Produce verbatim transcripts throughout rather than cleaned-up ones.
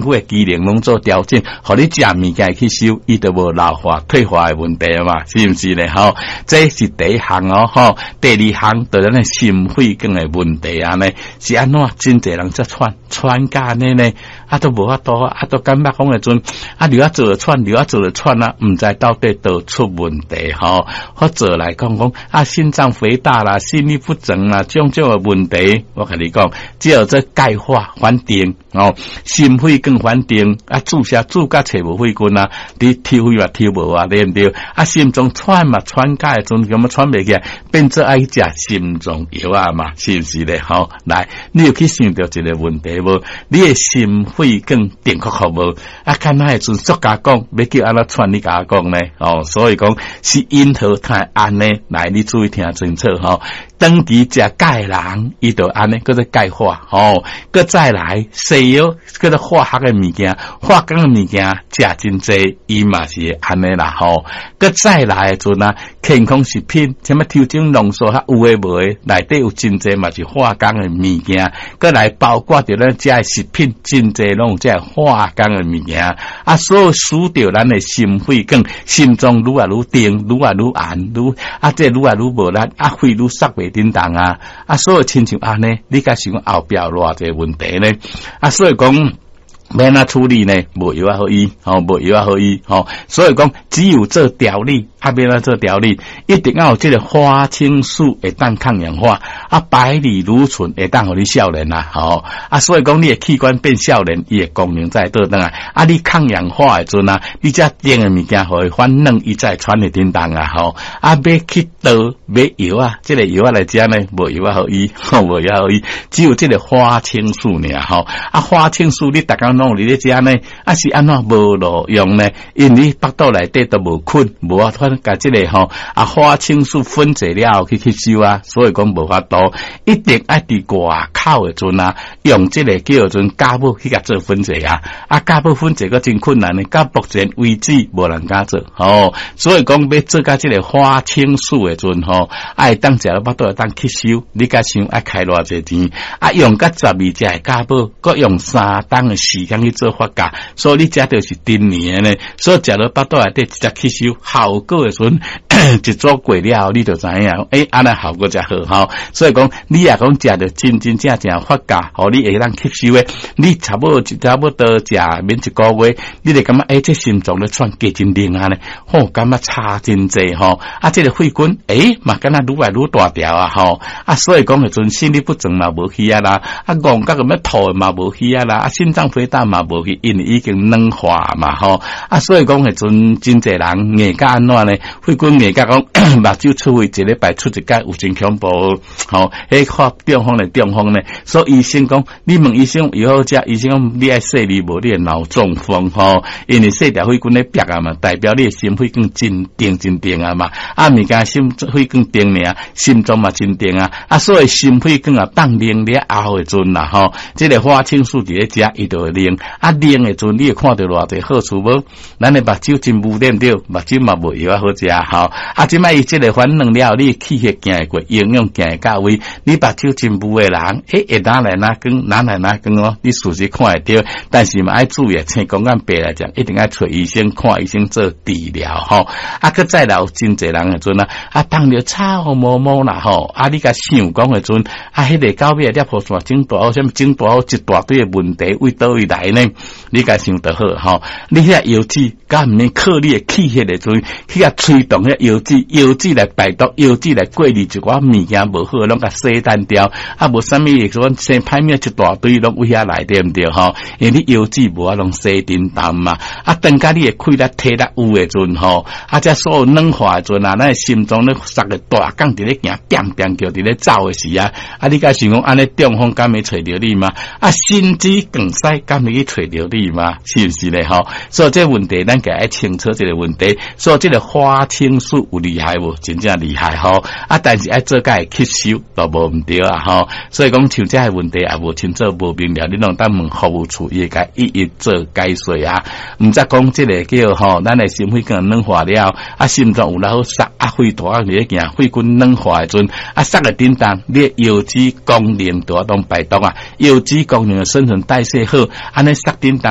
府的机能拢做调整，互你食物件去收，伊就无老化退化的问题嘛，是毋是咧？吼，这是第一项哦，吼，第二项就咱的心肺梗的问题啊呢，是安怎？真侪人则喘喘甲呢呢，啊都无法度啊，都感觉讲诶阵啊，留啊做喘，留啊做了喘啊，毋知到底倒出问题吼，或者来讲讲啊，心脏肥大啦，心律不整啦，种种诶问题，我甲你讲，只要这钙化反定哦，心肺更反定啊，注射注甲找无肺根啊，你抽肺嘛抽无啊，对毋对？啊，心脏喘嘛喘甲诶阵，咁啊喘袂起来，变做爱食心脏药啊嘛，是毋是咧？吼，来，你有去想到一个问题无？你诶心肺更定确好无？啊，看那诶阵作家讲，要叫安怎喘你甲讲呢？哦，所以讲是因头太安呢，来，你注意听清楚吼。长期食钙人，伊就安尼，叫做钙化吼。佮再来西药，叫做化学诶物件，化工诶物件食真济，伊嘛是安尼啦吼。佮再来诶阵啊，健康食品，什么调整浓缩较有诶无诶，内底有真济嘛是化工诶物件，佮来包括着咱食诶食品，真济拢有即化工诶物件。啊，所有输着咱诶心肺梗，心脏愈来愈定，愈来愈暗，愈啊这愈来愈无力，啊肺愈塞袂叮当啊，啊，所有亲像安尼，你甲想后壁偌济问题呢？啊，所以讲。要哪处理呢？无药啊好医，吼，无药啊好医，吼，所以讲只有做调理，啊，要哪做调理，一定要有这个花青素会当抗氧化，啊，百里芦醇会当互你少年啦，吼，啊，所以讲你的器官变少年，伊的功能在倒转来，啊，你抗氧化的阵啊，你才定的物件互伊反嫩，伊才传的叮当啊，吼，啊，要去倒买药啊，这个药啊来讲呢，无药啊好医，吼，无药好医，只有这个花青素尔，吼，啊，花青素你逐工弄你咧食呢，啊是安怎无路用呢？因为腹肚内底都无菌，无法通甲即个吼啊花青素分解了去吸收啊，所以讲无法度，一定爱伫外口诶阵啊，用即个叫做酵母去甲做分解啊，啊酵母分解个真困难呢，到目前为止无人敢做，吼、哦，所以讲要做甲即个花青素诶阵吼，爱当食了腹肚会当吸收，你甲想爱开偌济钱，啊用甲十二只诶酵母，佮用三档诶时间去做发酵，所以你食到是真年呢，所以食了腹肚内底直接吸收，效果诶阵一做过了，你就知影，诶，安尼效果才好吼。所以讲，你也讲食着真真正正发酵，互你会当吸收诶，你差不多差不多食免一个月，你就感觉诶，这心脏咧喘加真灵啊呢，吼，感觉差真济吼。啊，这个肺管诶嘛，敢若愈来愈大条啊吼。啊，所以讲迄阵心律不整嘛无去啊啦，啊，戆甲咁要吐嘛无去啊啦，啊，心脏肥大嘛无去，因为已经软化嘛吼。啊，所以讲迄阵真济人硬甲安怎呢？肺管硬甲讲目睭出血一礼拜出一届有真恐怖吼。迄发中风咧中风咧，所以医生讲，你问医生以后食，医生讲你爱说你无你的脑中风吼，因为细条肺管咧逼啊嘛，代表你的心肺更真定真定啊嘛。啊，物件心肺更定呢，心脏嘛真定啊。啊，所以心肺更啊放灵了后的阵啦吼，这个花青素伫咧食，伊就会灵。啊，灵的阵你会看到偌济好处无？咱的目睭真污染着，目睭嘛无药好食吼。啊，即摆伊即个反软了，你气血行会过，营养行会到位。你目睭真污的人，诶，会哪来哪光，哪来哪光哦？你事实看会到，但是嘛爱注意，像讲按白来讲，一定要找医生看医生做治疗吼。啊，佮再来有真侪人的阵啊，啊，当着草毛毛啦吼，啊，你甲想讲的阵，啊，迄个高尾粒破线整大，什么整大一大堆的问题，为倒位来呢？你甲想得好吼，你遐药剂，甲毋免靠你的气血的阵，去甲吹动遐药剂，药剂来排毒，药剂来过滤一寡物件无好，拢甲洗单掉，啊，无啥物嘢说生歹命一大堆，拢为遐来对毋对吼？因为你药剂无啊，拢洗叮当嘛，啊，等甲你的气力体力有的阵吼，啊，这所有软化的阵啊，咱心脏咧塞个大杠伫咧行，变变叫伫咧走的时啊，啊，你甲想讲安尼中风敢会找着你吗？啊，心肌梗塞敢会去找着你吗？是毋是咧吼？所以这问题咱家爱清楚这个问题，所以这个花青素有厉害无？真正厉害吼！啊，但是爱做甲会吸收都无毋对啊吼！所以讲像这个问题也无清楚无明了，你拢当问服务处伊会一一做解说啊。毋则讲这个叫吼，咱的心肺管软化了，啊，心脏有老塞啊，肺大啊，你行肺管软化的阵，啊，塞个叮当，你腰肌功能都要当排毒啊，腰肌功能的新陈代谢好，安尼塞叮当一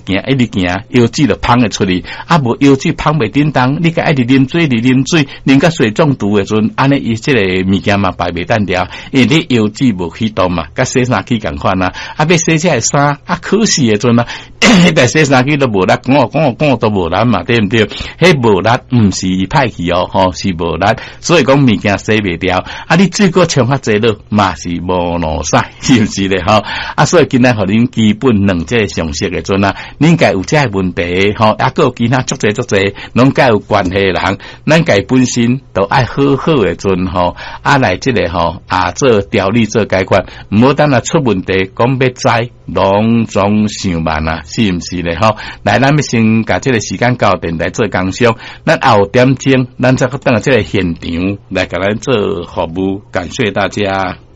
行，一直行，腰子就芳会出去，啊无腰子芳袂叮当，你甲一直啉水，一直啉水，啉甲水中毒诶阵，安尼伊即个物件嘛排袂单调，因为你腰子无启动嘛，甲洗衫机共款啊，啊要洗这衫，啊可惜诶阵啊，但洗衫机都无力，讲讲讲都无力嘛，对毋对？迄无力毋是歹去哦，吼是无力，所以讲物件洗袂掉，啊你水果冲较济落嘛是无路使，是毋是咧？吼啊，所以今仔互恁基本两这常识诶阵啊，恁家有这问题，吼啊，还有其他足济足济，拢甲有关系诶人，咱家本身都爱好好诶阵吼，啊来即个吼啊做调理做解决，毋好等啊出问题，讲要知拢总想慢啊，是毋是咧？吼，来咱要先甲即个时间交电来做工商，咱后点钟，咱再等下即个现场来甲咱做服务，感谢大家。